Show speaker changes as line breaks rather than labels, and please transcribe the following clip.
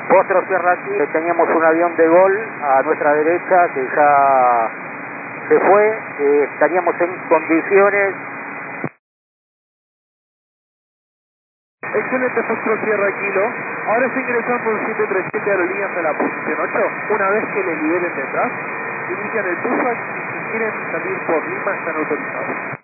Foxtrot Sierra Kilo, teníamos un avión de Gol a nuestra derecha que ya se fue, estaríamos en condiciones.
Excelente, Foxtrot Sierra Kilo. Ahora está ingresando un 737 Aerolíneas a la posición 8. Una vez que le liberen detrás, inician el pushback y si quieren salir por Lima están autorizados.